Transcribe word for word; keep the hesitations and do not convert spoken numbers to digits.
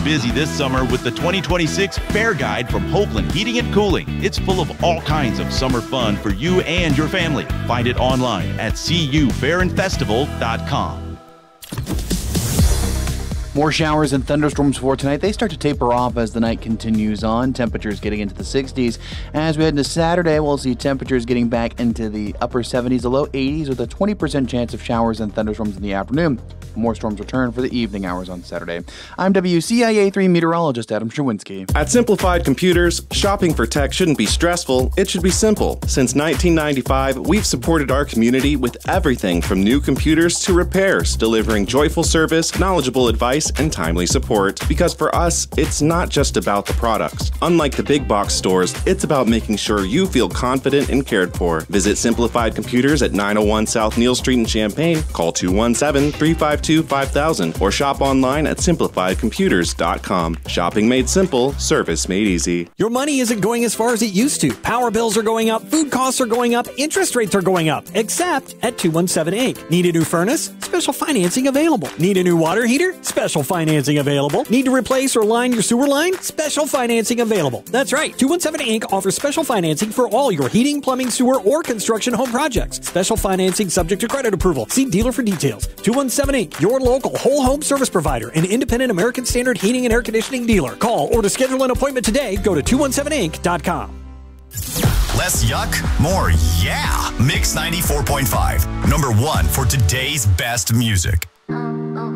busy this summer with the twenty twenty-six Fair Guide from Hoagland Heating and Cooling. It's full of all kinds of summer fun for you and your family. Find it online at c u fair and festival dot com. More showers and thunderstorms for tonight. They start to taper off as the night continues on. Temperatures getting into the sixties. As we head into Saturday, we'll see temperatures getting back into the upper seventies to low eighties with a twenty percent chance of showers and thunderstorms in the afternoon. More storms return for the evening hours on Saturday. I'm W C I A three meteorologist Adam Sherwinski. At Simplified Computers, shopping for tech shouldn't be stressful, it should be simple. Since nineteen ninety-five, we've supported our community with everything from new computers to repairs, delivering joyful service, knowledgeable advice, and timely support. Because for us, it's not just about the products. Unlike the big box stores, it's about making sure you feel confident and cared for. Visit Simplified Computers at nine oh one South Neal Street in Champaign, call two one seven, three five two, five thousand, or shop online at simplified computers dot com. Shopping made simple, service made easy. Your money isn't going as far as it used to. Power bills are going up, food costs are going up, interest rates are going up, except at two one seven Incorporated. Need a new furnace? Special financing available. Need a new water heater? Special financing available. Need to replace or line your sewer line? Special financing available. That's right. two one seven Incorporated offers special financing for all your heating, plumbing, sewer, or construction home projects. Special financing subject to credit approval. See dealer for details. two one seven Incorporated, your local whole home service provider, an independent American Standard heating and air conditioning dealer. Call or to schedule an appointment today, go to two one seven inc dot com. Less yuck, more yeah. Mix ninety-four point five, number one for today's best music.